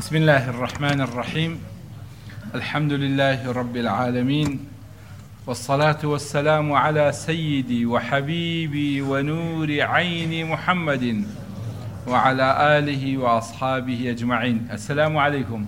بسم الله الرحمن الرحيم. الحمد لله رب العالمين، والصلاة والسلام على سيدي وحبيبي ونور عين محمد وعلى آله وأصحابه أجمعين. السلام عليكم.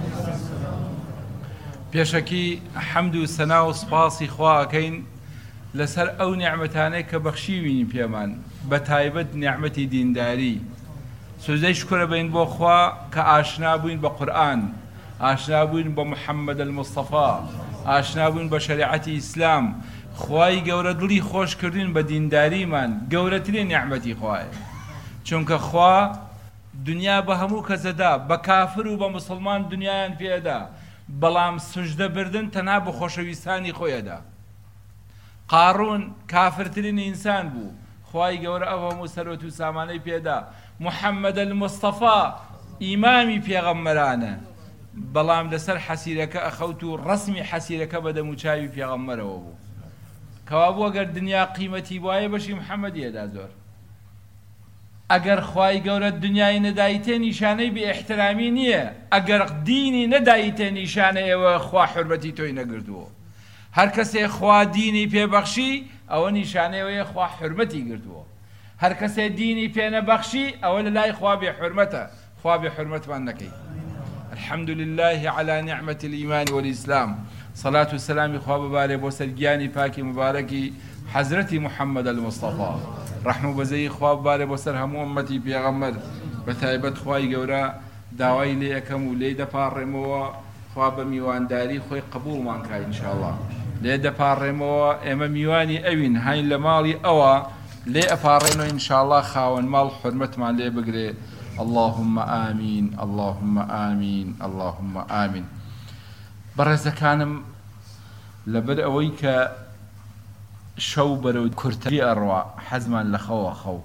بيشكي حمد وسنا وسپاسی خواکەین لەسەر ئەو نیعمەتانەی کە بەخشیوینی پێمان، بە تایبەت نیعمەتی دینداری. سوزەی شکرە بین بۆ خوا کە ئاشنا بووین بە قورئان، ئاشنا بووین بە محەممەد المستەفا، ئاشنا بووین بە شەریعەتی ئیسلام. خوای گەورە دڵی خۆشکردین بە دینداریمان، گەورەترین نیعمەتی خوایە. چونکە خوا دنیا بە هەموو کەسەدا، بە کافر و بە مسلمان دنیایان پێدا، بەڵام سوژدە بردن تەنها بە خۆشەویستانی خۆیەدا. قارون کافرترین ئینسان بوو، خوای گەورە ئەو هەموو سەرۆت و سامانەی پێدا. محەممەد المستەفا ئیمامی پێغەمبەرانە، بەڵام لەسەر حەسیرەکە ئەخەوت و ڕەسمی حەسیرەکە بە دەموچاوی پێغەمبەرەوە بوو. کەوا بوو ئەگەر دنیا قیمەتی وایە بەشی محەممەدیەدا زۆر. ئەگەر خوای گەورە دنیای نەدایتێ نیشانەی بێ ئیحترامی نییە، ئەگەر دینی نەدایتێ نیشانەیەوە خوا حورمەتی تۆی نەگردووە. هەر کەسێ خوا دینی پێبەخشی ئەوە نیشانەیەوەیە خوا حورمەتی گردووە. هەر کەسێ دینی پێ نەبەخشی ئەوە لە لای خوا بێ حورمەتە، خوا بێ حورمەتمان نەکەی. الحمد لله على نعمة الإيمان والإسلام. صلاة والسلام خوا ببارێ بۆ سەر گیانی پاکی مبارەکی حەزرەتی محەممەد المستەفا. ڕەحم و بەزەی خوا ببارێ بۆ سەر هەموو ئومەتی پێغەمبەر. بە تایبەت خوای گەورە داوای لێ یەکەم و لێی دەپاڕێمەوە، خوا بە میوانداری خۆی قبوڵمان کای ئینشاءڵڵا. لێ دەپاڕێمەوە، ئێمە میوانی ئەوین، هاین لە ماڵی ئەوە لێ ئەپاڕێنەوە ئینشاءڵڵا خاوەن ماڵ حورمەتمان لێ بگرێ. اللهم آمين، اللهم آمين، اللهم آمين. بەڕێزەکانم، لەبەر ئەوەی کە شەو بەرەو کورتەری ئەڕوا، حەزمان لە خەوە خەو.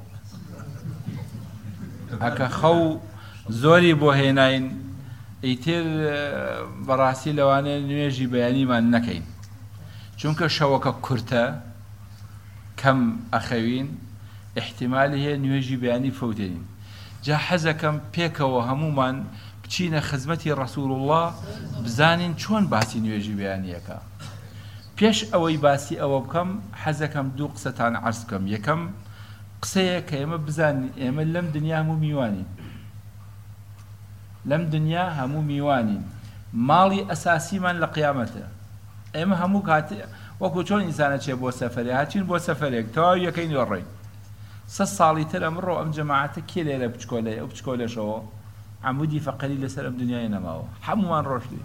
ئەکە خەو زۆری بۆ هێناین، ئیتر بەڕاستی لەوانەیە نوێژی بەیانیمان نەکەین، چونکە شەوەکە کورتە، کەم ئەخەوین، احتیمالی هەیە نوێژی بەیانی فەوتێنین. جا حەزەکەم پێکەوە هەمومان بچینە خزمەتی ڕەسوول الله، بزانین چۆن باسی نوێژی بەیانیەکە. پێش ئەوەی باسی ئەوە بکەم، حەزەکەم دوو قسەتان عەرز بکەم. یەکەم قسەیە کە ئێمە بزانین، ئێمە لەم دنیا هەموو میوانین، لەم دنیا هەموو میوانین. ماڵی ئەساسیمان لە قیامەتە. ئێمە هەموو کاتێ وەکو چۆن ئینسانە چێ بۆ سەفەرێ، هاچین بۆ سەفەرێک تەواوی یەکەین وەڕێین. 100 ساڵی تر ئەمڕۆ ئەم جەماعەتە کێ لێرە بچکۆلەیە؟ ئەو بچکۆلەشەوە عەمودی فەقەری لەسەر ئەم دنیای نەماوە، هەمومان ڕۆشتوین.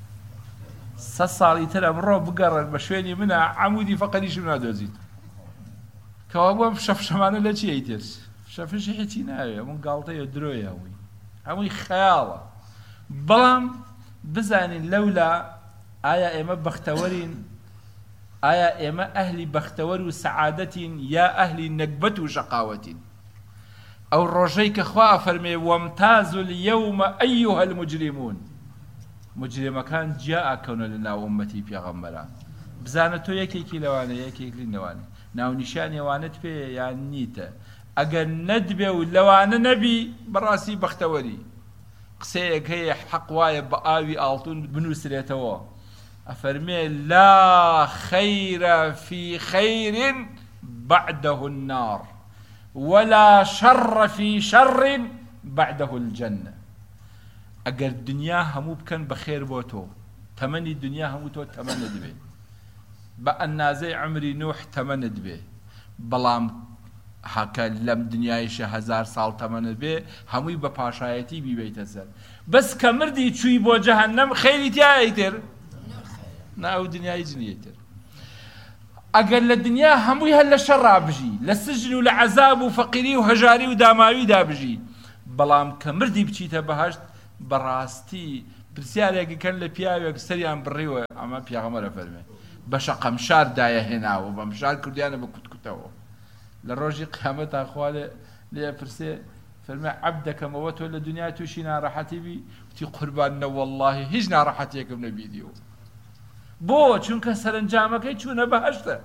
100 ساڵی تر ئەمڕۆ بگەڕێن بە شوێنی منە، عەمودی فەقەریشم نادۆزیت. کەوا بۆم شەفشەمانە لە چی ئەیتر؟ شەفشی هیچی ناوێ، هەموو گاڵتەیە درۆیە، هەمووی خەیاڵە. بەڵام بزانین لەولا ئایا ئێمە بەختەوەرین؟ ئایا ئێمە ئەهلی بەختەوەر و سەعادەتین یا ئەهلی نەکبەت و شەقاوەتین؟ ئەو ڕۆژەی کە خوا فەرمێ وەمتازوا اليوم ئەیها المجرمون، مجرمەکان جیا ئاکەونە لە ناو ئومەتی پێغەمبەران. بزانە تۆ یەکێکی لەوانە، یەکێکی لەوانە، ناونیشانی ئەوانت پێیە یان نیتە؟ ئەگەر نەدبێ و لەوانە نەبی، بەڕاستی بەختەوەری. قسەیەک هەیە حەق وایە بە ئاوی ئاڵتون بنووسرێتەوە، ئەفەرمێ لا خەیرە فی خەیر بعده النار ولا شەڕ فی شەڕ بعده الجەنە. ئەگەر دنیا هەموو بکەن بە خێر بۆ تۆ، تەمەنی دنیا هەموو تۆ تەمەنت بێ، بە ئەندازەی عەمری نوح تەمەنت بێ، بەڵام حەکە لەم دنیایشە 1000 ساڵ تەمەنت بێ، هەمووی بە پاشایەتی بیبیتە سەر. بەس کە مردی چووی بۆ جەهەنەم، خەیری تیایەیتر؟ نا ئەو دنیای جنیەتر. ئەگەر لە دنیا هەمووی هەر لە شەڕا بژی، لە سجن و لە عەزاب و فەقیری و هەژاری و داماویدا بژی، بەڵام کە مردی بچیتە بەهەشت، بەڕاستی پرسیارێکی کەن لە پیاوێک سەریان بڕیوە، ئەمە پێغەمبەرە فەرمێ بە شەقەمشار دایەهێناوە، بە مشار کردیانە بە کوتکوتەوە. لە ڕۆژی قیامەتا خوا لێ پرسێ فەرمێ عەبدەکەمەوە تۆ لە دنیا تووشی ناڕەحەتی بی؟ وتی قوربان نە وەڵڵاهی هیچ ناڕەحەتێکم نەبیدیوە. بۆ؟ چونکە سەرنجامەکەی چوونە بەهەشتە.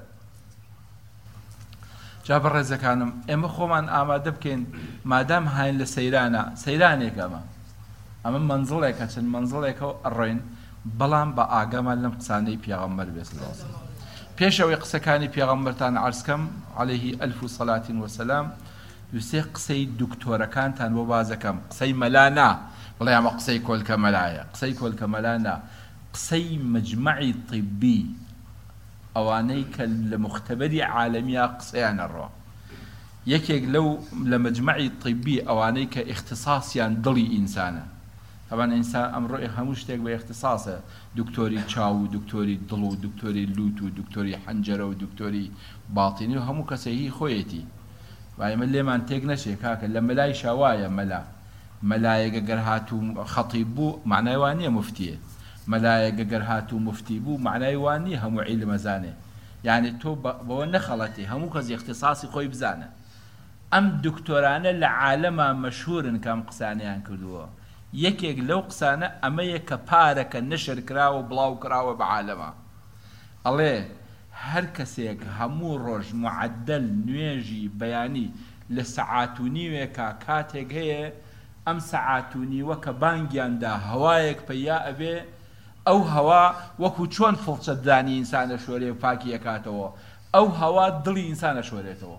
جا بەڕێزەکانم، ئێمە خۆمان ئامادە بکەین، مادام هاین لە سەیرانە، سەیرانێک ئەمە ئەمە منزڵێکە چەند منزڵێکەوە ئەڕۆین بەڵام بە ئاگامان لەم قسانەی پێغەمبەر بێت پێشەوەی قسەکانی پێغەمبەرتان عەرزکەم عەلەیهی ئەلف سەڵات وەسەلام دووسێ قسەی دکتۆرەکانتان بۆ بازەکەم قسەی مەلا نا بڵێ ئەمە قسەی کۆلکە مەلایە قسەی کۆلکە مەلا نا قسەی مجمعی طبی ئەوانەی کە لە مختبەری عالەمیە قسەیانە ڕۆ یەکێک لەو لە مجمعی طبی ئەوانەی کە اختصاسیان دڵی ئینسانە طبعا ئینسان ئەمڕۆ هەموو شتێک بە اختصاسە دکتۆری چاو و دکتۆری دڵ و دکتۆری لوت و دکتۆری حەنجەرە و دکتۆری باڵتینی و هەموو کەسێکی خۆیەتی وایمە لێمان تێک نەچێ کاکە لە مەلای شاوایە مەلایەگە گەر هاتوو خەتیب بوو معنای وان نییە موفتیە مەلایەگە گەر هاتوو مفتی بوو معنای وان نییە هەموو عیلمە زانێ یعنی تۆ بەوە نەخەڵەتی هەموو کەس اختصاسی خۆی بزانە ئەم دکتۆرانە لە عالەما مەشهورن کەم قسانیان کردووە یەکێک لەو قسانە ئەمەیە کە پارەکە نەشر کراوە بڵاو کراوە بە عالەما ئەڵێ هەر کەسێک هەموو ڕۆژ معدل نوێژی بەیانی لە سەعات و نیوێکە کاتێک هەیە ئەم سەعات و نیوە کە بانگیاندا هەوایەک پەیا ئەبێ ئەو هەوا وەکو چۆن فڵچەتدانی ئینسانە شۆرێ و پاکی ئەکاتەوە ئەو هەوا دڵی ئینسانە شۆرێتەوە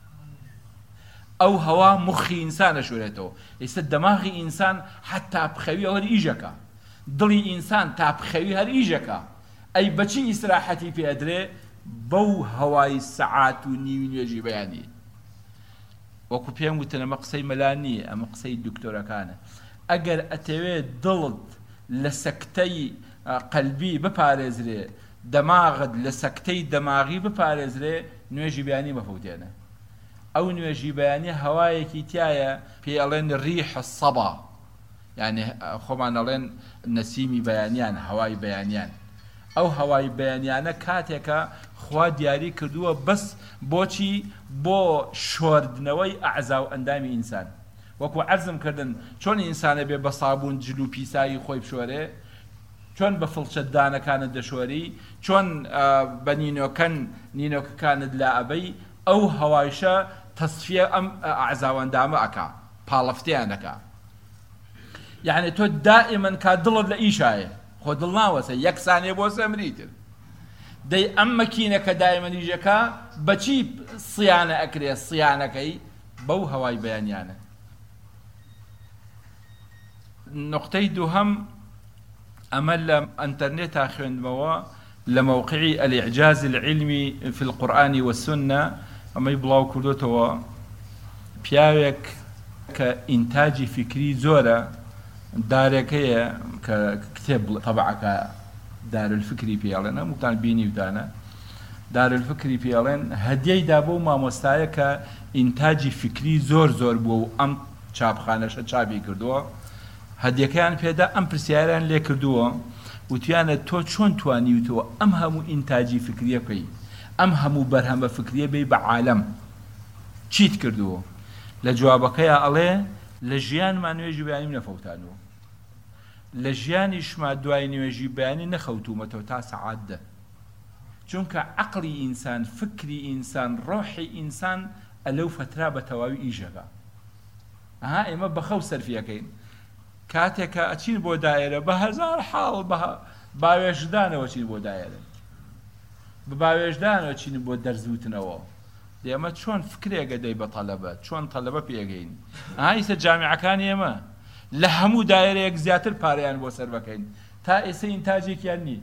ئەو هەوا مخی ئینسانە شۆرێتەوە ئێستا دەماغی ئینسان حتا بخەوی هەر ئیژەکە دڵی ئینسان تا بخەوی هەر ئیژەکە ئەی بەچی ئیسراحەتی پێدرێ بەو هەوای سەعات و نیوی نوێژی بەیانی وەکو پێم وتن ئەمە قسەی مەلا نییە ئەمە قسەی دکتۆرەکانە ئەگەر ئەتەوێت دڵت لە سەکتەی قەلبی بپارێزرێ دەماغت لە سەکتەی دەماغی بپارێزرێ نوێژی بەیانی مەفەوتێنە ئەو نوێژی بەیانی هەوایەکی تایە پێ ئەڵێن ریح الصەبا یعنی خۆمان ئەڵێن نەسیمی بەیانیان هەوای بەیانیان ئەو هەوای بەیانیانە کاتێکە خوا دیاری کردووە بەس بۆچی بۆ شۆردنەوەی ئەعزا و ئەندامی ئینسان وەکو عەرزم کردن چۆن ئینسانە بێ بە سابوون جل و پیسایی خۆی بشۆرێ چۆن بە فڵچەتدانەکانت دەشۆری چۆن بە نینۆکەکانت لا ئەبەی ئەو هەوایشە تەسفیە ئەم ئەعزاوەندامە ئەکا پاڵەفتیانەکە یعنی تۆ دائیمەن کا دڵت لە ئیشایە خۆ دڵ ناوەسە یەک سانێ بۆ سەمریتر دەی ئەم مەکینە کە دایمەنیژەکە بەچی سیانە ئەکرێ سیانەکەی بەو هەوای بەیانیانە نقطەی دووهەم ئەمە لە ئەنتەرنێتا خوێندمەوە لە موقعی الإعجاز العلمي في القرآن والسنة ئەمەی بڵاو کردوتەوە پیاوێک کە ئینتاجی فکری زۆرە دارێکەیە کە کتێب طبعەکە دارالفکری پێڵێن هەمووتان بینیودانە دارالفکری پێڵێن هەدیەی دا بۆ مامۆستایە کە ئینتاجی فکری زۆر بووە و ئەم چاپخانەشە چاپی کردووە هەدیەکەیان پێدا ئەم پرسیاریان لێ کردووە وتیانە تۆ چۆن توانیوتەوە ئەم هەموو ئینتاجی فکریە بکەی ئەم هەموو بەرهەمە فکریە بێ بە عالەم چیت کردووە لە جوابەکەیە ئەڵێ لە ژیانمان نوێژی بەیانیم نەفەوتانەوە لە ژیانیشما دوای نوێژی بەیانی نەخەوتومەتەوە تا سەعات 10 چونکە عەقڵی ئینسان فکری ئینسان ڕۆحی ئینسان ئەلەو فترا بە تەواوی ئیژەکە ئەها ئێمە بەخەو سەرفیەکەین کاتێکە ئەچین بۆ دایرە بە هەزار حاڵ باوێژدانەوە چین بۆ دایرە بە باوێژدانەوە چین بۆ دەرزوتنەوە ئێمە چۆن فکرێگە دەی بە تەلەبە چۆن تەلەبە پێگەین ئایسە جامیعەکانی ئێمە لە هەموو دایرەیەک زیاتر پارەیان بۆ سەر بەکەین تا ئێستا ئینتاجێکیان نی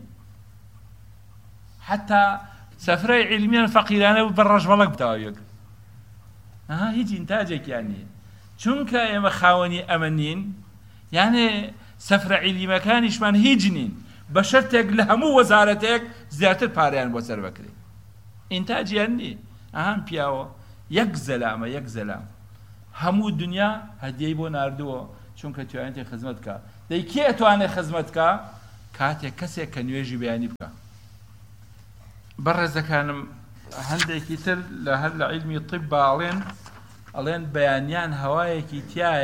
حتا سەفرەی عیلمیان فەقیرانە بە ڕەشبەڵەک بتاویەک هیچ ئینتاجێکیان نی چونکە ئێمە خاوەنی ئەمە نین یعنی سەفرە عیلیمەکانیشمان هیچ نین بە شەرتێک لە هەموو وەزارەتێک زیاتر پارەیان بۆ سەر بەکرێ ئینتاجیان نی ئەهان پیاوە یەک زەلام هەموو دنیا هەدیەی بۆ ناردووە چونکە توانێتی خزمەت بکە دەی کێ ئەتوانێت خزمەت بکە کاتێک کەسێک کە نوێژی بەیانی بکە بەڕێزەکانم هەندێکی تر لە هەر لە عیلمی طب ئەڵێن بەیانیان هەوایەکی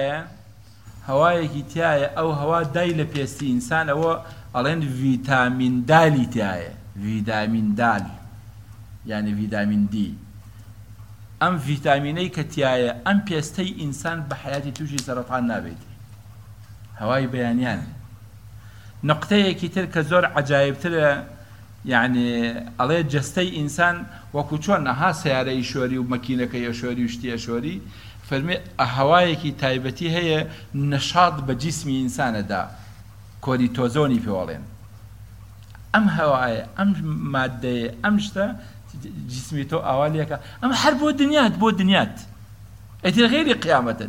تایە ئەو هەوا دای لە پێستی ئینسان ئەوە ئەڵێن ڤیتامین دالی تایە ڤیتامین دال یعنی ڤیتامین دی ئەم ڤیتامینەی کە تایە ئەم پێستەی ئینسان بە حیاتی تووشی سەرەتان نابێت هەوای بەیانیان نقطەیەکی تر کە زۆر عەجایبترە یعنی ئەڵێ جەستەی ئینسان وەکو چۆن نەها سیارەی شۆری و مەکینەکەی ئەشۆری و شتی ئەشۆری فەرمێ هەوایەکی تایبەتی هەیە نەشاط بە جیسمی ئینسانەدا کۆریتۆزۆنی پێوەڵێن ئەم هەوایە ئەم مادەیە ئەم شتە جسمی تۆ ئاوالێکە ئەم هەر بۆ دنیات ئەیتر غێری قیامەتت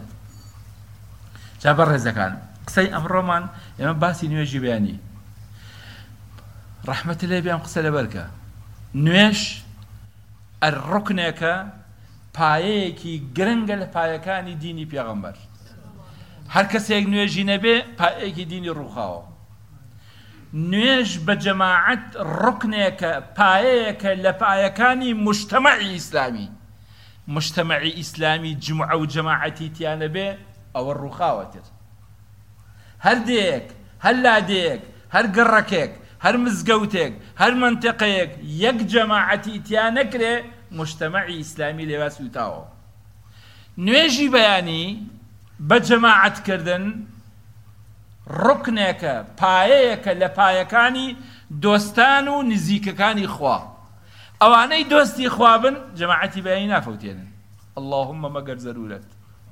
جا بەڕێزەکان قسەی ئەمڕۆمان ئێمە باسی نوێژی بەیانی ڕەحمەتی لێ بیان قسە لەبەرکە نوێژ ڕوکنێکە پایەیەکی گرنگە لە پایەکانی دینی پێغەمبەر هەر کەسێک نوێژی نەبێ پایەیەکی دینی ڕووخاوە نوێژ بە جەماعەت ڕوکنێکە پایەیەکە لە پایەکانی مجتەمەعی ئیسلامی مجتەمەعی ئیسلامی جمعە و جەماعەتی تیانە بێ ئەوە ڕووخاوەتر هەر دێک هەر لادێک هەر گەڕەکێک هەر مزگەوتێک هەر منتەقەیەک یەک جەماعەتی تیا نەکرێ مجتەمەعی ئیسلامی لێوا سوتاوە نوێژی بەیانی بە جەماعەتکردن ڕوکنێکە پایەیەکە لە پایەکانی دۆستان و نزیکەکانی خوا ئەوانەی دۆستی خوا بن جەماعەتی بەیانی نافەوتێنن اللهم مەگەر زەرورەت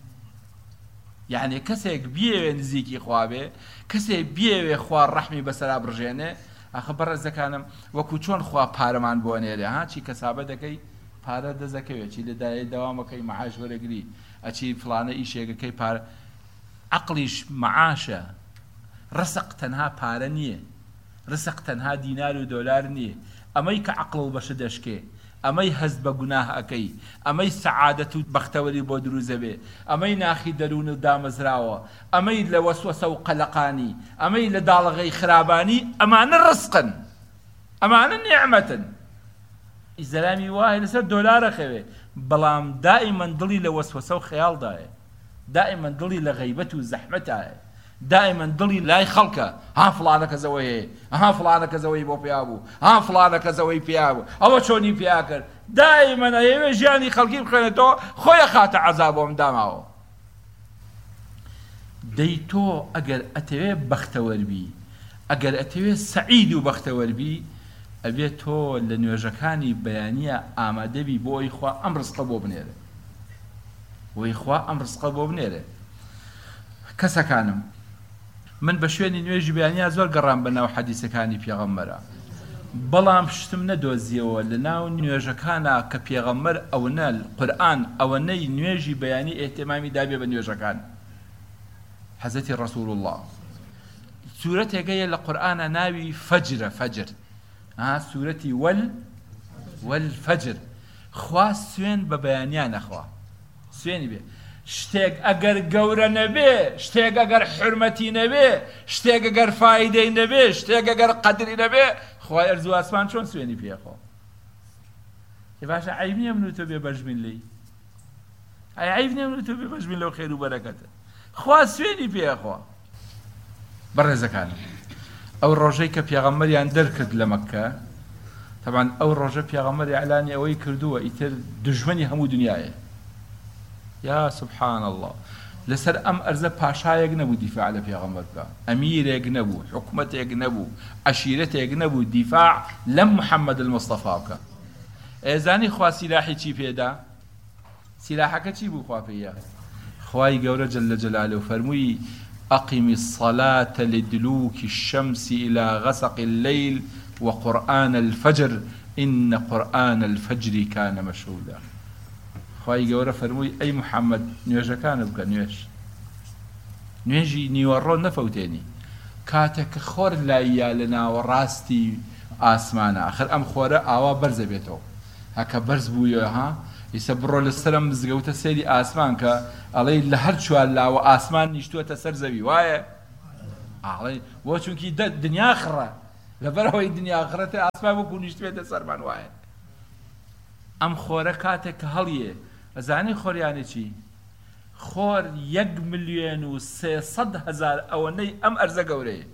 یعنی کەسێک بیەوێ نزیکی خوا بێ کەسێک بیەوێ خوا ڕەحمی بەسەرا بڕژێنێ ئەخە بەڕێزەکانم وەکو چۆن خوا پارەمان بۆ نێرێ ها چی کەسابە دەکەی پارە دەزەکەوێت چی لەدایە دەوامەکەی مەعاش وەرەگری ئەچی فڵانە ئیشێگەکەی پارە عەقلیش مەعاشە ڕسق تەنها پارە نییە ڕسق تەنها دینار و دۆلار نییە ئەمەی کە عەقڵ و بەشە دەشکێ ئەمەی هەست بە گوناه ئەەکەی ئەمەی سەعادەت و بەختەوەری بۆ دروزە بێ ئەمەی ناخی دەروون و دامەزراوە ئەمەی لە وەسوەسە و قەلەقانی ئەمەی لە داڵغەی خرابانی ئەمانە ڕسقن ئەمانە نیعمەتن ئیزەلامی وایە لەسەر دۆلارە خەوێ بەڵام دائیمەن دڵی لە وەسوەسە و خەیاڵدایە دائیمەن دڵی لە غەیبەت و زەحمەتایە دائما دڵی لای خەڵکە ها فڵانە کەسەوەی هەیە ها فڵانە کەسەوەی بۆ پیا بوو ها فڵانە کەسەوەی پیا بوو ئەوە چۆنی پیا کرد دائما ئەوێ ژیانی خەڵکی بخوێنێتەوە خۆیە خاتە عەزاب بۆم داماوە دەی تۆ ئەگەر ئەتەوێ بەختەوەربی ئەگەر ئەتەوێ سەعید و بەختەوەربی ئەبێ تۆ لە نوێژەکانی بەیانیە ئامادەبی بۆ ئەوی خوا ئەم ڕزقە بۆ بنێرێ بۆی خوا ئەم ڕزقە بۆ بنێرێ کەسەکانم من بە شوێنی نوێژی بەیانیا زۆر گەڕام بەناو حەدیسەکانی پێغەمبەرە بەڵام شتم نەدۆزیەوە لە ناو نوێژەکانە کە پێغەمبەر ئەوەنە قورئان ئەوەنەی نوێژی بەیانی ئێتیمامی دابێ بە نوێژەکان حەزەتی ڕەسوول الله سورەتێکەیە لە قورئانە ناوی فەجرە فەجر سورەتی وەلفەجر خوا سوێن بە بەیانیان نەخوا سوێنی بێ شتێک ئەگەر گەورە نەبێ شتێک ئەگەر حرمەتی نەبێ شتێک ئەگەر فایدەی نەبێ شتێک ئەگەر قەدری نەبێ خوای ئەرز و ئاسمان چۆن سوێنی پێخۆ باشە عیب نییە من و تۆ بێ بەشبین لی عیب نییە من و تۆ بێ بەشبین لەو خێر و بەرەکەتە خوا سوێنی پێخۆ بەڕێزەکانم ئەو ڕۆژەی کە پێغەمبەریان دەرکرد لە مەککە طبعا ئەو ڕۆژە پێغەمبەری ئەعلانی ئەوەی کردووە ئیتر دژمنی هەموو دنیایە یا سبحان الله لەسەر ئەم ئەرزە پاشایەک نەبوو دیفاع لە پێغەمبەر بکە ئەمیرێک نەبوو حکومەتێک نەبوو عەشیرەتێک نەبوو دیفاع لەم محەممەد المستەفا بکە ئێزانی خوا سیلاحی چی پێدا سیلاحەکە چی بوو خوا پێیە خوای گەورە جەلە جەلالەهو فەرمووی أقم الصلاة لدلوك الشمس إلى غسق الليل وقرآن الفجر إن قرآن الفجر كان مشهودا خواهی گەورە فەرمووی ئەی محەممەد نوێژەکانە بکە نوێژی نیوەڕۆ نەفەوتێنی کاتێک کە خۆر لایە لە ناوەڕاستی ئاسمانە ئەخر ئەم خۆرە ئاوا بەرزە بێتەوە هەکە بەرز بوویە ها ئیسە بڕۆ لەسەرم مزگەوتە سێری ئاسمان کە ئەڵێ لە هەر چوار لاوە ئاسمان نیشتووەتە سەر زەوی وایە ئاڵێ بۆ چونکی دنیا خڕە لەبەرەوەی دنیا خڕەتە ئاسمان وەکو نیشتوێتە سەرمان وایە ئەم خۆرە کاتێک کە هەڵیە ئەزانەی خۆریانە چی خۆر 1,300,000 ئەوەنەی ئەم ئەرزە گەورەیە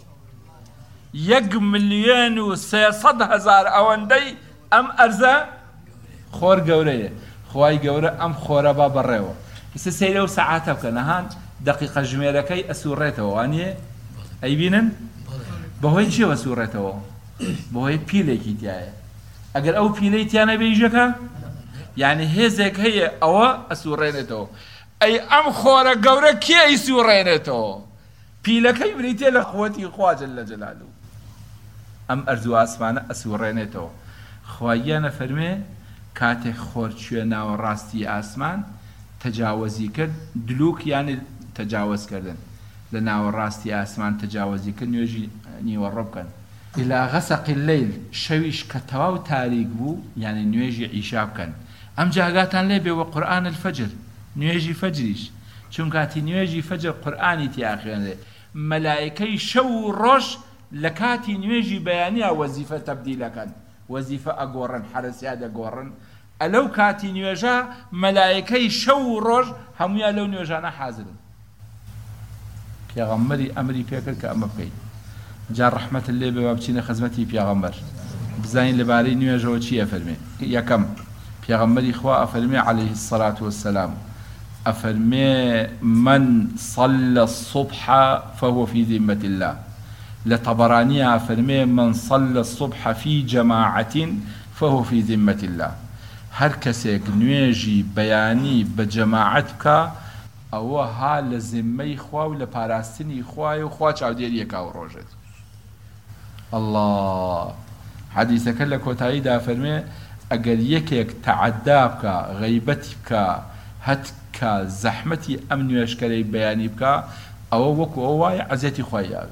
1,300,000 ئەوەندەی ئەم ئەرزە خۆر گەورەیە خوای گەورە ئەم خۆرە با بەڕێوە ئێستا سەیرە و سەعاتە بکە نەهان دقیقە ژمێرەکەی ئەسوڕێتەوە وانیە ئەیبینن بەهۆی چیەوە سوڕێتەوە بەهۆی پیلێکی تایە ئەگەر ئەو پیلەی تیانە بێژەکە یعنی هێزێک هەیە ئەوە ئەسوڕێنێتەوە ئەی ئەم خۆرە گەورە کێ ئەیسوڕێنێتەوە پیلەکەی بریتێ لە قووەتی خوا جەل جەلالوه ئەم ئەرزوو ئاسمانە ئەسوڕێنێتەوە خواییانە فەرمێ کاتێک خۆر کوێ ناوەڕاستی ئاسمان تەجاوزی کرد دلوک یانی تەجاوزکردن لە ناوەڕاستی ئاسمان تەجاوزی کرد نوێژی نیوەڕۆ بکەن إلى غسق الليل شويش كتواو تاريك بو يعني نويجي عيشا بكن أم جاقاتان ليبي وقرآن الفجر نويجي فجريش چون كاتي نويجي فجر قرآني تياخيان ملائكي شو روش لكاتي نويجي بيانيا وظيفة تبديل كان وظيفة أقورن حرسياد أقورن ألو كاتي نويجا ملائكي شو روش هميا لو نويجانا حاضرن يا غمري أمري فيكر كأما بكي جار رحمة الله بابتشين خزمتي بيغمبر بزاين لباري نيوجو چي أفرمي يكم بيغمبري إخوة أفرمي عليه الصلاة والسلام أفرمي من صلى الصبح فهو في ذمة الله لطبرانية أفرمي من صلى الصبح في جماعة فهو في ذمة الله هر كسيك نيجي بياني بجماعتك أو ها لزمي إخوة ولباراستني إخوة وإخوة چاودير يكاو روجت الله حديثك لك وتعيدا فرمي أقل يكيك تعدابك غيبتك هتك زحمتي أمن يشكري بياني بك أو وكو أواي عزيتي خوياوي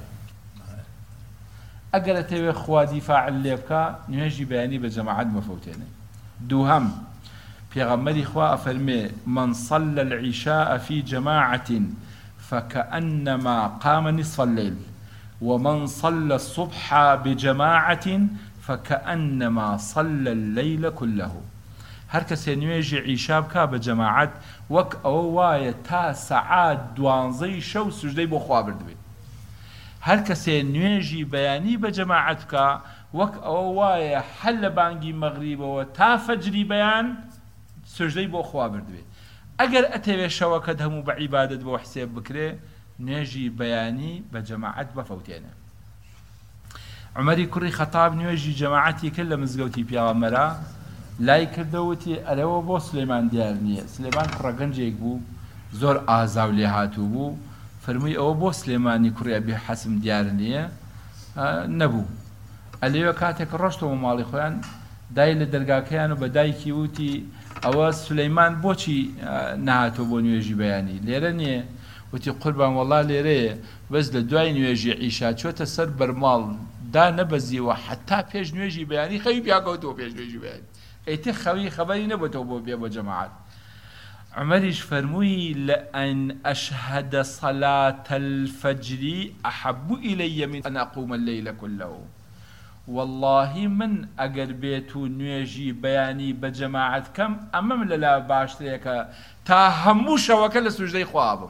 أقل تبي خوا دفاع اللي بك نيجي بياني بجماعة مفوتين دوهم في غمري خوا فرمي من صلى العشاء في جماعة فكأنما قام نصف الليل ومن صلى الصبح بجماعة فكأنما صلى الليل كله هر کسی نوێژی عیشا بکا بە جەماعەت وەک ئەوە وایە تا سەعات دوانزەی شەو سوژدەی بۆ خوا بردبێت هەر کەسێ نوێژی بەیانی بە جەماعەت بکا وەک ئەوە وایە هەر لە بانگی مەغریبەوە تا فەجری بەیان سوژدەی بۆ خوا بردبێت ئەگەر ئەتەوێ شەوەکەت هەموو بە عیبادەت بۆ حسێب بکرێ نوێژی بەیانی بە جەماعەت بەفەوتێنە عومەری کوڕی خەتاب نوێژی جەماعەتی کرد لە مزگەوتی پیاغەمبەرە لای کردەوتی ئەرەوە بۆ سلێمان دیار نییە سلێمان کوڕەگەنجێک بوو زۆر ئازاو لێ هاتوو بوو فەرمووی ئەوە بۆ سلێمانی کوڕی ئەبی حەسم دیار نییە نەبوو ئەلێوە کاتێک ڕۆشتەوە ماڵی خۆیان دای لە دەرگاکەیان و بە دایکی وتی ئەوە سلەیمان بۆچی نهاتۆ بۆ نوێژی بەیانی لێرە نییە وتی قوربان وەڵا لێرەیە بەس لە دوای نوێژی عیشا چۆتە سەر بەرماڵ دا نەبەزیوە حتا پێش نوێژی بەیانی خەوی پیاکەوتەوە پێش نوێژی بەیانی ئەیتێ خەوی خەبەری نەبووتەوە بۆ بێ بۆ جەماعەت عمەریش فەرمووی لأن أشهد صلاة الفجر أحب إلي من أن أقوم الليل كله والله من أجر بيتو نيجي بياني بجماعة كم أمام للا باشتريك تاهموش وكل سجدي خوابم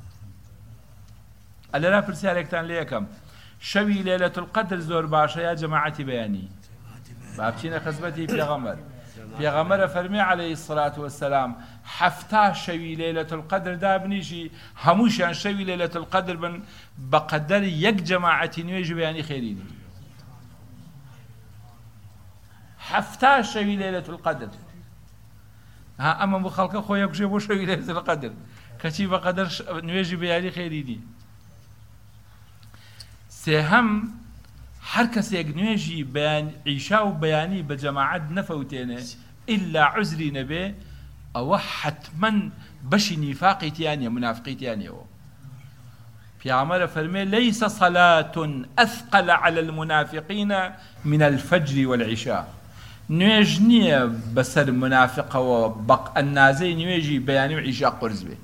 ألا لا برسالك تان ليكم شوي ليلة القدر زور باشا يا جماعتي بياني بابتين خزمتي في غمر في غمر فرمي عليه الصلاة والسلام حفتا شوي ليلة القدر دابنيشي هموشان شوي ليلة القدر بن بقدر يك جماعتي نيجي بياني خيريني حفتا شوي ليلة القدر ها أما مخلقة خويا بشيبو شوي ليلة القدر كتي بقدر نيجي بياني خيريني سهم هر کەسێک نوێژی بەیان عیشا و بەیانی بە جەماعەت نەفەوتێنێ ئیلا عوزری نەبێ ئەوە حتمەن بەشی نیفاقی تیانە منافقی تیانەوە پیامبەر فەرمێ لەیسە صەلاتٌ ئەثقەل عەلى المنافقین من الفجر والعشاء نوێژ نییە بەسەر منافقەوە بەق ئەنازەی نوێژی بەیانی و عیشا قورس بێ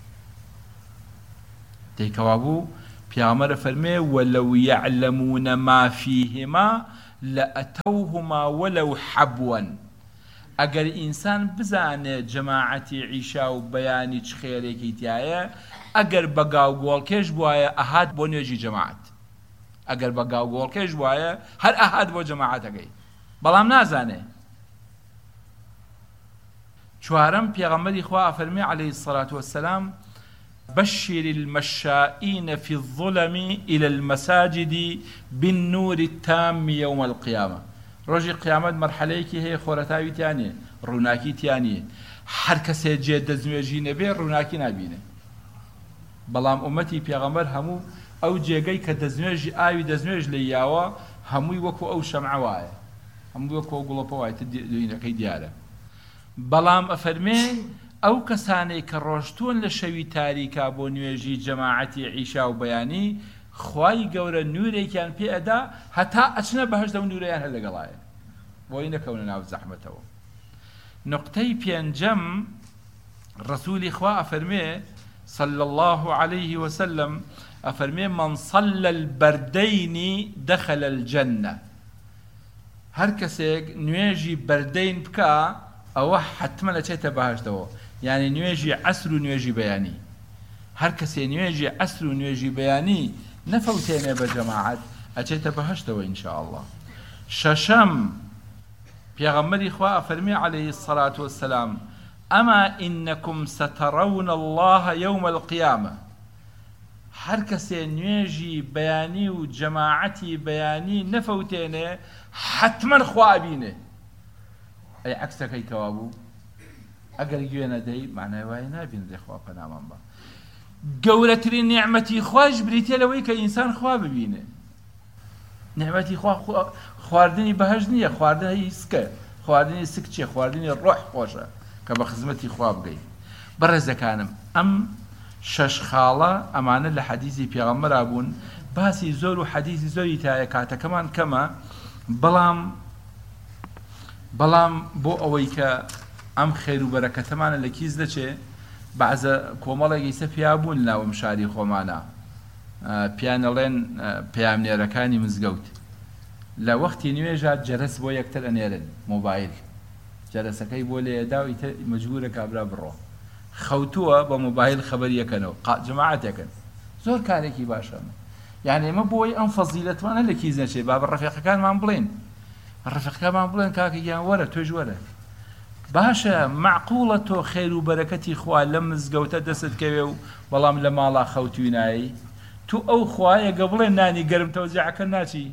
تێکەوا بوو پیامبر فرمه ولو يعلمون ما فيهما لأتوهما ولو حبوا اگر انسان بزانه جماعتی عیشا و بیانی چ خیرێکی تایە اگر بەگاو گۆڵکێش بواە ئەهات بۆ نوێژی جەماعەت اگر بەگاو گۆڵکێش بواە هەر ئەهات بۆ جەماعەتەکەی بەڵام نازانێ چوارەم پێغەمبەری خوا فەرمێ عليه الصلاة والسلام بشر المشائين في الظلم إلى المساجد بالنور التام يوم القيامة. ڕۆژی قیامەت مەرحەلەیەکی هەیە خۆرەتاوی تیانێ، ڕووناکی تیانێ، هەر کەسێ جێ دەستنوێژی نەبێ ڕووناکی نابینێ. بەڵام ئومەتی پێغەمبەر هەموو ئەو جێگەی کە دەستنوێژی ئاوی دەستنوێژ لە یاوە هەمووی وەکو ئەو شەمعە وایە، هەمووی وەکو ئەو گوڵەپە وایە دوینەکەی دیارە. بەڵام ئەفەرمێ ئەو کەسانەی کە ڕۆشتوون لە شەوی تاریکا بۆ نوێژی جەماعەتی عیشا و بەیانی خوای گەورە نورێکیان پێ ئەدا هەتا ئەچنە بەهەشت و نورەیان هەر لەگەڵایە بۆی نەکەونە ناو زەحمەتەوە. نقطەی پێنجەم ڕەسوولی خوا ئەفەرمێ صلى الله عليه وسلم ئەفەرمێ من صلى البردين دخل الجنة. هەر کەسێک نوێژی بەردەین بکە ئەوە حتمە ئەچێتە بەهەشتەوە، یعنی نوێژی عەسر و نوێژی بەیانی. هەر کەسێ نوێژی عەسر و نوێژی بەیانی نەفەوتێنێ بە جەماعەت ئەچێتە بەهەشتەوە ئینشاء الله. شەشەم پێغەمبەری خوا ئەفەرمێ عليه الصلاة والسلام ئەما ئینەکم ستەڕەون الله يوم القيامة. هەر کەسێ نوێژی بەیانی و جەماعەتی بەیانی نەفەوتێنێ حتمەن خوا ئەبینێ. ئەی عەکسەکەی تەوا بوو ئەگەر گوێ نەدەی معنای وایە نابینێ خوا پەنامان بە. گەورەترین نیعمەتی خوش بریتێ لەوەی کە ئینسان خوا ببینێ. نیعمەتی خوا خواردنی بەهەشت نییە، خواردنی سکە، خواردنی سک چیە؟ خواردنی ڕۆح خۆشە کە بە خزمەتی خوا بگەین. بەڕێزەکانم ئەم شەش خاڵە ئەمانە لە حەدیثی پێغەمبەرا بوون، باسی زۆر و حەدیثی زۆری تایە کاتەکەمان کەمە، بەڵام بۆ ئەوەی کە ئەم خێر و بەرەکەتەمانە لە کیس دەچێ بەعزە کۆمەڵێکی سە پیا بوون لاوم شاری خۆمانە پیانەڵێن پەیامنێرەکانی مزگەوت لە وەختی نوێژات جەرەس بۆ یەکتر ئەنێرن مۆبایل، جەرەسەکەی بۆ لێدا و ئیتر مەجبورە کابرا بڕۆ خەوتووە بە مۆبایل خەبەریەکەنەوە جەماعەتێکن. زۆر کارێکی باشە، یعنی ئێمە بۆی ئەم فەزیلەتوانە لە کیس نەچێ با بە ڕەفیقەکانمان بڵێن، ڕەفیقەکانمان بڵێن کاکە گیان وەرە تۆش وەرە باشە، معقوڵە تۆ خێر و بەرەکەتی خوا لە مزگەوتە دەست کەوێ و بەڵام لە ماڵا خەوتوی نایی تو ئەو خوایە گە بڵێ نانی گەرم تەوزیعەکە ناچی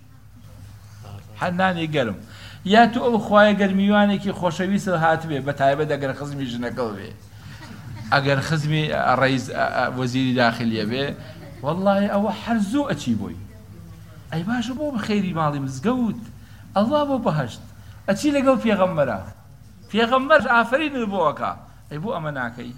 هەر نانی گەرم، یا تو ئەو خوایە گەرمیوانێکی خۆشەویست هاتبێ بە تایبەت ئەگەر خزمی ژنەکەڵ بێ، ئەگەر خزمی ڕەیس وەزیری داخلیە بێ وەڵڵاهی ئەوە هەر زوو ئەچی بۆی. ئەی باشە بۆ بە خێری ماڵی مزگەوت ئەڵڵا بۆ بەهەشت ئەچی لەگەڵ پێغەمبەرە، پێغەمبەر ئافرینت بۆەکە، ئەی بۆ ئەمە ناکەی.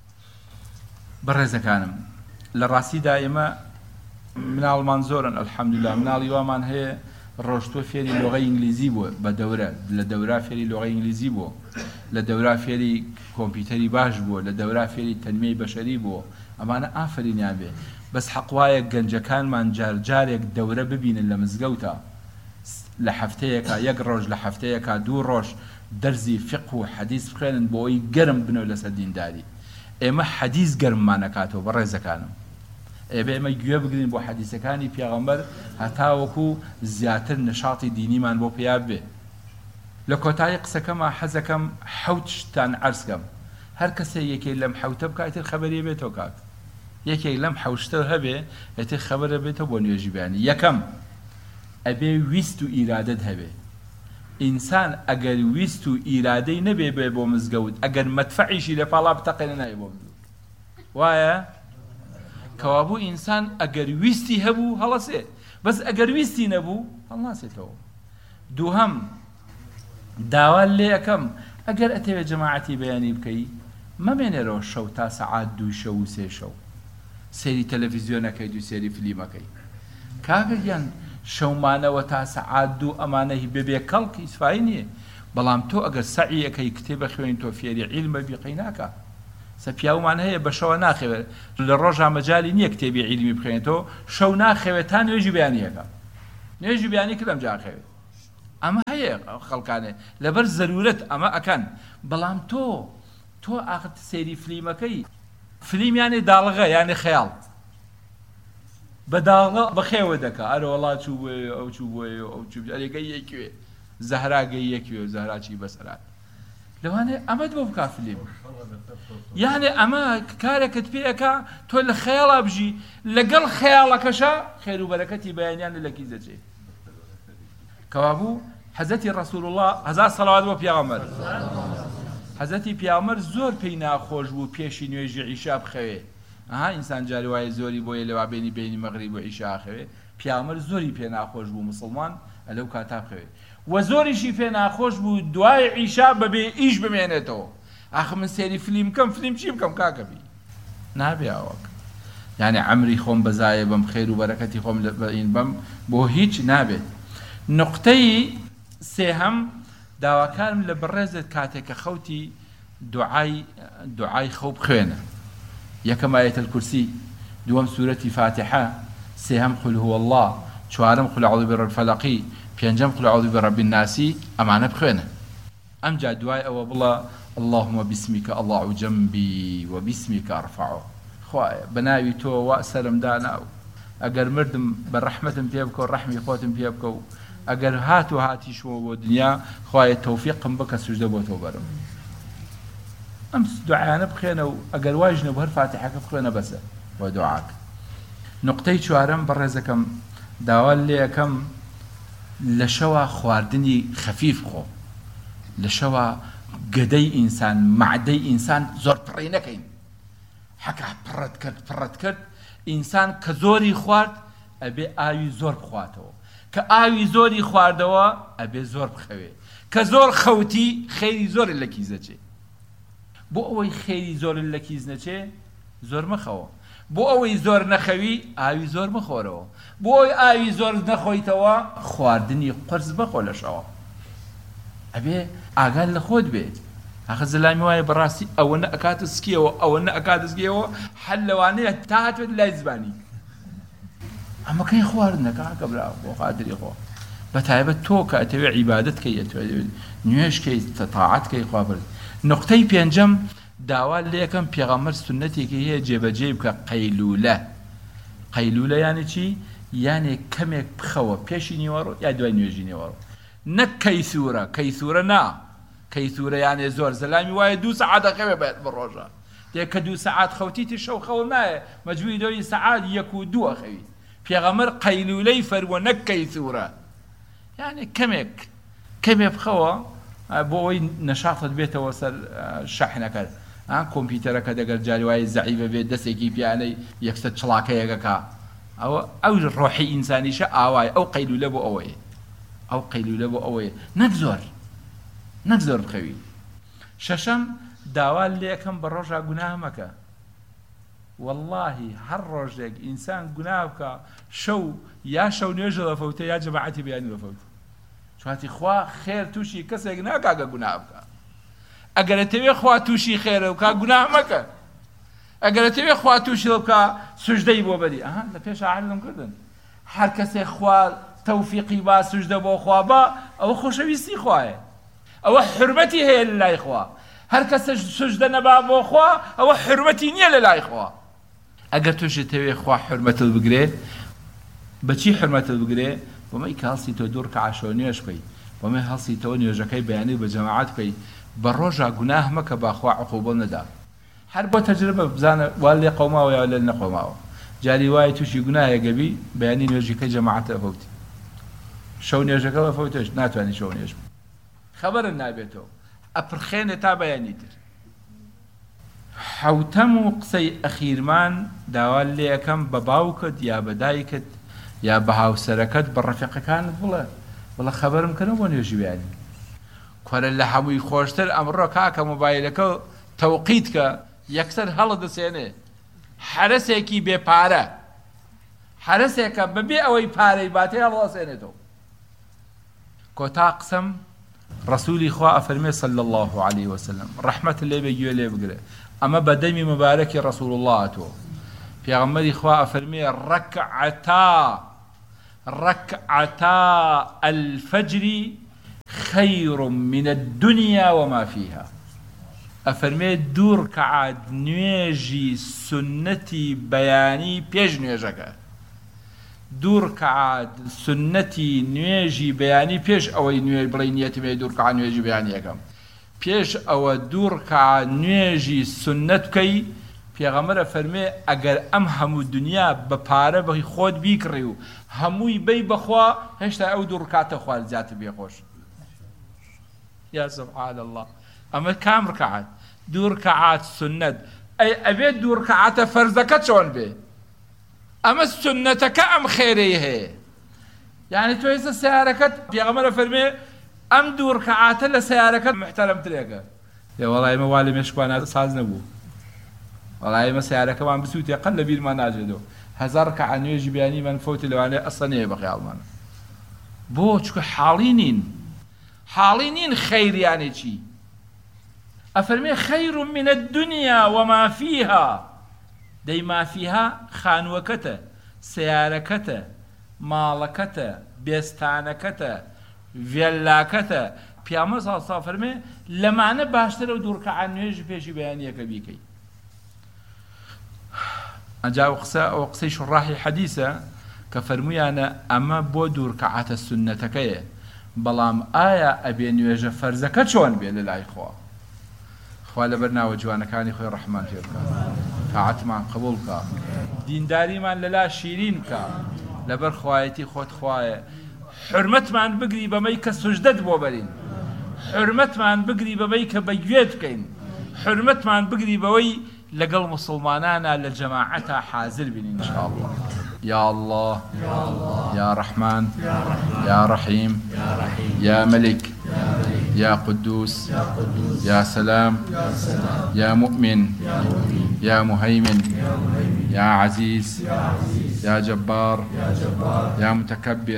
بەڕێزەکانم لە ڕاستیدا ئێمە مناڵمان زۆرن ئەلحەمدوللا، مناڵی وامان هەیە ڕۆشتووە فێری لۆغەی ئینگلیزی بووە بە دەورە، لە دەورا فێری لۆغەی ئینگلیزی بووە، لە دەورا فێری کۆمپیوتەری باش بووە، لە دەورا فێری تەنمەی بەشەری بووە. ئەمانە ئافرینیان بێ، بەس حەقوایە گەنجەکانمان جارجارێک دەورە ببینن لە مزگەوتە لە هەفتەیەکە، یەک ڕۆژ لە هەفتەیەکە، دوو ڕۆژ دەرزی فقه و حەدیث بخوێنن بۆ ئەوی گەرم بنەوە لەسەر دینداری. ئێمە حەدیث گەرممان نەکاتەوە بەڕێزەکانم، ئێمە گوێ بگرین بۆ حەدیثەکانی پێغەمبەر هەتاوەکو زیاتر نشاطی دینیمان بۆ پێیا بێ. لە کۆتایی قسەکەمە حەزەکەم حەوت شتان عەرزکەم، هەر کەسێ یەکێک لەم حەوتە بکە ئیتر خەبەریە بێتەوە کاک، یەکێک لەم حەوشتە هەبێ ئیتر خەبەرە بێتەوە بۆ نوێژی بەیانی. یەکەم ئەبێ ویست و ئیرادەت هەبێ. ئینسان ئەگەر ویست و ئیرادەی نەبێ بێ بۆ مزگەوت، ئەگەر مەدفەعیشی لە پاڵا بتەقێنە نایە بۆ مزگەوت، وایە کەوابوو ئینسان ئەگەر ویستی هەبوو هەڵەسێت، بەس ئەگەر ویستی نەبوو هەڵناسێتەوە. دووهەم داوا لێ ئەەکەم ئەگەر ئەتەوێت جەماعەتی بەیانی بکەی مەمێنێرەوە شەو تا سەعات 2 شەو و 3 شەو سێری تەلەڤیزیۆنەکەی و سێری فلیمەکەی. کاگەیان شەومانەوە تا سەعات 2 ئەمانەی ببێ کەڵکی سفای نییە، بەڵام تۆ ئەگەر سەعیەکەی کتێبە خوێن تۆ فێری عیلمە بیقەی ناکە. سەپیاومان هەیە بە شەوە ناخەوێت، لە ڕۆژا مەجای نییە کتێبی عیلمی بخوێنێتەوە، شەو ناخەوێت تا نوێژی بەیانیەکە، نوێژی بەیانی کردم جاخەوێت. ئەمە هەیە خەڵکانێ لەبەر زەرورەت ئەمە ئەکەن، بەڵام تۆ ئاخت سێری فلیمەکەی فلیمیانی داڵغە یانی خەیاڵ بەداڵغە بەخێوە دەکا، ئەرە وەڵا چوو بۆێ ئەو چوو بۆێ ئەو چوو ئەرێگەی یەکوێ زەهراگەی یەکوێ و زەهراچی بەسەرات. لەوانێ ئەمەد بۆ بکا فلیم یعنی ئەمە کارێکت پێەکە تۆ لە خەیاڵا بژی لەگەڵ خەیاڵەکەشە خێر و بەرەکەتی بەیانیان لەکی دەچێت کەوابوو حەزەتی ڕەسوول الله هەزار سەڵاوات بۆ پیاغەمبەر حەزەتی پیاغەمبەر زۆر پێی ناخۆش بوو پێشی نوێژی عیشا بخەوێ ئەها ئینسان جاری وایە زۆری بۆیە لەوا بینی مەغریب و عیشا خەوێ پیاغەمبەر زۆری پێ ناخۆش بوو مسڵمان ئەلەو کاتا بخەوێ و زۆریشی پێ ناخۆش بوو دوای عیشا بەبێ ئیش بمێنێتەوە ئاخ من سێری فلیم بکەم فلیم چی بکەم کاکەبی نابێ ئەوەک یعنی عەمری خۆم بەزایە بەم خێر و بەرەکەتی خۆم بەم بۆ هیچ نابێت نقطەی سێهەم داواکارم لە بەڕێزت کاتێکە خەوتی دوعای خەو بخوێنە یەکەم ئایەتە الکورسی دووەم سوورەتی فاتحە سێهەم قل هو الله چوارەم قل أعوذ برب الفلق پێنجەم قل أعوذ برب الناس ئەمانە بخوێنە ئەمجا دوای ئەوە بڵە اللهم باسمك أضع جنبي وباسمك أرفعه خوایە بەناوی تۆ وا سەرم داناو ئەگەر مردم بە ڕەحمەتم پێ بکە و ڕەحمی خۆتم پێ بکە و ئەگەر هاتیشمەوە بۆ دنیا خوایە تەوفیقم بکە سوژدە بۆ تۆ بەرم ئەم دوعایانە بخێنە و ئەگەر وای ژنە بەر فاتحەکە بخوێنە بەسە بۆ دوعاک نقطەی چوارەم بەڕێزەکەم داوا لێ یەکەم لە شەوە خواردنی خەفیف خۆ لە شەوە گەدەی ئینسان معدەی ئینسان زۆر پڕی نەکەین حەکا پڕەت کرد ئینسان کە زۆری خوارد ئەبێ ئاوی زۆر بخواتەوە کە ئاوی زۆری خواردەوە ئەبێ زۆر بخەوێ کە زۆر خەوتی خەیری زۆر لە کیز نەچێ بۆ ئەوەی خەیری زۆر لە کیز نەچێ زۆر مەخەوە بۆ ئەوەی زۆر نەخەوی ئاوی زۆر مەخۆرەوە بۆ ئەوەی ئاوی زۆر نەخۆیتەوە خواردنی قرس بەخۆ لەشەوە ئەبێ ئاگال لە خۆت بێت ئاخە زەلامی وایە بەڕاستی ئەوە نە ئەکاتە سکیەوە ئەوە نە ئەکاتە سکیەوە هەر لەوانەیە تا هاتوێت لای زبانی ئەمەکەی خواردنەکە کە برا بۆ خاتری خۆ بەتایبەت تۆ کە ئەتەوێ عیبادەت کەی ئەتەوێت نوێژکەی تەتاعەت کەی خوا برد نقطەی پێنجەم داوا لە یەکەم پێغەمبەر سنەتێکی هەیە جێبەجێ بکە قەیلولە یعنی چی یعنی کەمێک بخەوە پێشی نیوەڕۆ یا دوای نوێژی نیوەڕۆ نەک کەیسورە نا کەیسورە یعنی زۆر زەلامی وایە 2 سەعات دەخەوێ بێت بە ڕۆژە دێکە 2 سەعات خەوتیتی شەو خەوڵ نایە مەجبوری دەوری سەعات 1 و 2 ئەخەوی پێغەمبەر قەیلولەی فەرمووە نەک کەیسورە یعنی کەمێ بخەوە بۆ ئەوەی نەشاتت بێتەوە سەر شەحنەکە کۆمپیوتەرەکە دەگەر جاری وایە زەعیفە بێت دەستێکی پیانەی یەکسەر چڵاکەیەکەکە ئەو ڕۆحی ئینسانیشە ئاوای ئەو قەیلولە بۆ ئەوەیە نەک زۆر بخەوی شەشەم داوا لێ یەکەم بە ڕۆژا گوناه مەکە واللهی هەر ڕۆژێک ئینسان گوناه بکە شەو نوێژە لەفەوتە یا جەماعەتی بەیانی لەفەوتە چواتی خوا خێر تووشی کەسێک ناکاگە گوناه بکە ئەگەرە تەوێ خوا تووشی خێرە بکە گوناه مەکە ئەگەرە تەوێ خوا تووشی بکە سوژدەی بۆ بەری لە پێش عەلم کردن هەر کەسێک خوا تەوفیقی با سوژدە بۆ خوا بە ئەوە خۆشەویستی خوایە ئەوە حرمەتی هەیە لە لای خوا هەر کەسە سوژدە نەبا بۆ خوا ئەوە حرمەتی نییە لە لای خوا ئەگەر تووشی تەوێ خوا حرمەتت بگرێ بەچی حرمەتت بگرێ بۆمەی کە هەڵسی تۆ 2 ڕکعە نوێژ بکەی بۆمەی هەڵسی تەوە نوێژەکەی بەیانی بە جەماعەت بکەی بە ڕۆژا گوناه مەکە باخوا عقوبە نەدا هەر بۆ تەجربە بزانە وا لێ قەوماوە یا لێ نەقەوماوە جاری وایە تووشی گوناهە گەبی بەیانی نوێژەکەی جەماعەتە ئەفەوتی شەو نوێژەکە ئەفەوتش ناتوانانی شەو نوێژ خەبەرن نابێتەوە ئەپرخێنێ تا بەیانی تر حوتەم و قسەی ئەخیرمان داوا لێ یەکەم بە باوکت یا بە دایکت یا بە هاوسەرەکەت بە ڕەفیقەکانت بڵە خەبەرم کردن بۆ نوێژی بەیانی کۆرە لە هەمووی خۆشتر ئەمڕۆ کاکە مۆبایلەکە تەوقیت کە یەکسەر هەڵە دەسێنێ حرەسێکی بێپارە حرەسێکە بەبێ ئەوەی پارەی باتێ هەڵەسێنێتەوە کۆتا قسەم ڕسوولی خوا ئەفەرمێ صلی الله عليه وسلم ڕەحمەت لێ بێگوێ لێ بگرێ ئەمە بەدەمی مبارەکی ڕسوول الله تۆ پێغەمبەری خوا ئەفەرمێ ڕەکعەتا الفەجر خەیر من الدنيا وما فيها ئەفەرمێ 2 ڕکعات نوێژی سنەتی بەیانی پێش نوێژەکە 2 ڕکعات سنەتی نوێژی بەیانی پێش ئەوەی نوێ بڵێ نیەتمێ 2 ڕکعات نوێژی بەیانی یەکەم پێش ئەوە دوو ڕکعات نوێژی سنەت بکەی پێغەمبەر فەرمێ ئەگەر ئەم هەموو دنیا بە پارە بە خۆت بیکڕی و هەمووی بەی بەخوا هێشتا ئەو دوو ڕکعاتە خوارد زیاتر بێخۆش. یا سبحان الله، ئەمە کام ڕکعات؟ دوو ڕکعات سنەت. ئەی ئەبێت دوو ڕکعاتە فەرزەکە چۆن بێ؟ ئەمە سنەتەکە ئەم خێرەی هەیە. یعنی تۆ ئێستا سیارەکەت پێغەمبەر فەرمێ ئەم دوو ڕکعاتە لە سیارەکەت محتەرەمترێکە. وەڵای ئێمە وا لە مێشکوانە ساز نەبوو، وەڵای ئێمە سیارەکەمان بسووتێ قەت لە بیرمان ناژێتەوە. هەزار ڕکعات نوێژی بیانی من فەوتی لەوانەیە ئەسڵ نەیە بە خەیاڵمانە. بۆ چونکە حاڵی نین خەیریانێکی. ئەفەرمێ خەیر من الدنيا وما فيها. دەی ما فيها خانووەکەتە، سیارەکەتە، ماڵەکەتە، بێستانەکەتە، ڤێلاکەتە. پیامبەر صلی الله علیه و فەرمێ لەمانە باشترە و دوو ڕکعات نوێژی پێشی بەیانیەکە بیکەی. ئەجا ئەو قسەی شڕاحی حەدیثە کە فەرموویانە ئەمە بۆ دوو ڕکعاتە سنەتەکەیە، بەڵام ئایا ئەبێ نوێژە فەرزەکە چۆن بێ لە لای خوا؟ خوا لەبەر ناوە جوانەکانی خۆی ڕەحمان پێ بکە، تاعەتمان قبوڵ بکە، دینداریمان لەلا شیرین بکە، لەبەر خوایەتی خۆت خوایە. حرمەتمان بگری بەمەی کە سوژدەت بۆ بەرین، حرمەتمان بگری بەمەی کە بەگوێت بکەین، حرمەتمان بگری بەوەی لەگەڵ مسلمانانە لە جەماعەتە حازر بین إن شاء الله. يا الله يا رحمن يا رحيم يا ملك يا قدوس يا سلام يا مؤمن يا مهيمن يا عزيز يا جبار يا متكبر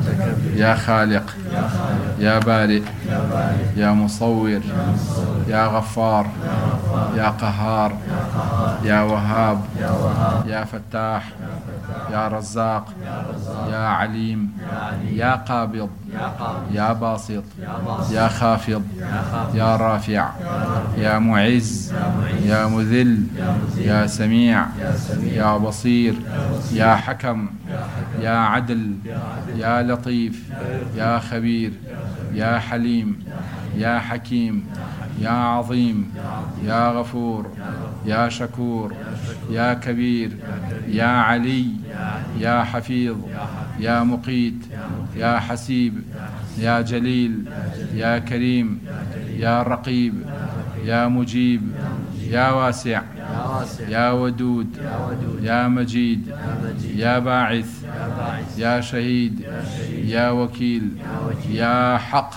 يا خالق يا بارئ يا مصور يا غفار يا قهار يا وهاب يا فتاح يا رزاق يا عليم يا قابض يا باسط يا خافض يا رافع يا معز يا مذل يا سميع يا بصير يا حكم يا عدل يا لطيف يا خبير يا حليم يا حكيم يا عظيم يا غفور يا شكور يا كبير يا علي يا حفيظ يا مقيت يا حسيب يا جليل يا كريم يا رقيب يا مجيب يا واسع يا ودود يا مجيد يا باعث يا شهيد يا وكيل يا حق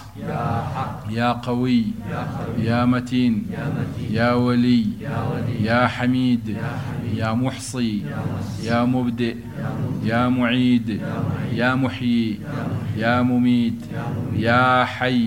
يا قوي يا متين يا ولي يا حميد يا محصي يا مبدئ يا معيد يا محيي يا مميت يا حي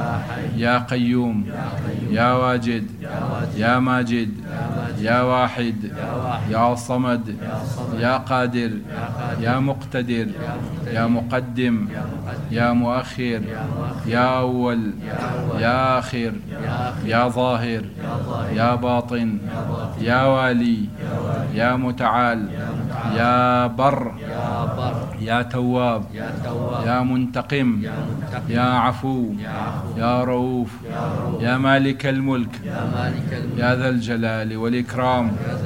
يا قيوم يا واجد يا ماجد يا واحد يا صمد يا قادر يا مقتدر يا مقدم يا مؤخر يا أول يا آخر يا ظاهر يا باطن يا والي يا متعال يا بر يا تواب يا منتقم يا عفو يا رؤوف يا مالك الملك يا ذا الجلال والإكرام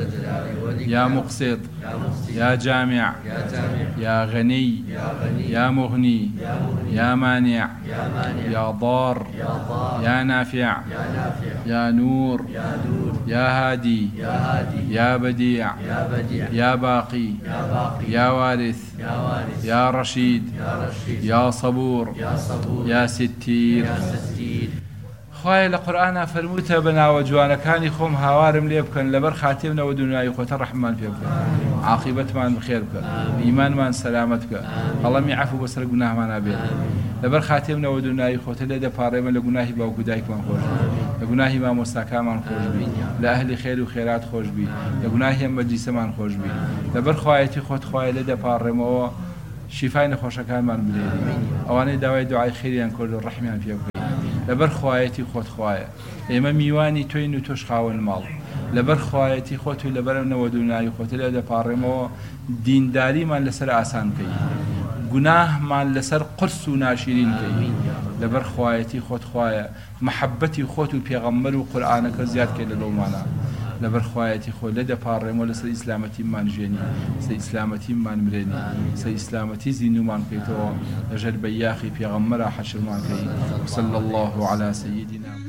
يا مقسط يا جامع يا غني يا مغني يا مانع يا ضار يا نافع يا نور يا هادي يا بديع يا باقي يا وارث يا رشيد يا صبور يا ستير. خوای لە قورئانە فەرمووتە بە ناوە جوانەکانی خۆم هاوارم لێ بکەن لەبەر خاتێمنەوە دنیای خۆتە ڕەحمان پێ بکەن، عاقبەتمان بخێر بکە، ئیمانمان سەلامەت بکە، هەڵەمی عەفو بەسەر گوناهمانە بێت، لەبەر خاتێمنەوە دنیای خۆتە لێ دەپاڕێمە لە گوناهی باوکو دایکمان خۆش بی، لە گوناهی مامۆستاکانمان خۆش بی، لە ئەهلی خێر و خێرات خۆش بی، لە گوناهی ئەم مەجلیسەمان خۆش بی، لەبەر خوایەتی خۆت خوایە لێ دەپاڕێمەوە شیفای نەخۆشەکانمان بلێری، ئەوانەی داوای دوعای خێریان کرد و ڕەحمیان پێ بکەی. لەبەر خوایەتی خۆت خوایە، ئێمە میوانی تۆین و تۆش خاوەن ماڵ، لەبەر خوایەتی خۆت و لەبەرەوە دنیای خۆت لێ دەپاڕێمەوە دینداریمان لەسەر ئاسان بکەی، گوناهمان لەسەر قرس و ناشرین کەی لەبەر خوایەتی خۆت خوایە محەبەتی خۆت و پێغەمبەر و قورئانەکە زیادکە لە دڵمانە لەبەر خوایەتی خۆ لە دەپاڕێمەوە لەسەر ئیسلامەتیمان ژێنی سەر ئیسلامەتیمان مرێنی سەر ئیسلامەتی زیندومان بکەیتەوە لەژێر بەیاخی پێغەمبەرە حەشرمان کەی صلی الله على سيدنا